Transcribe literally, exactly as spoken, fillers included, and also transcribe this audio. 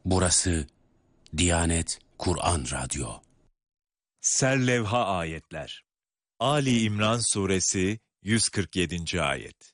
Burası Diyanet Kur'an Radyo. Serlevha ayetler. Ali İmran suresi yüz kırk yedinci ayet.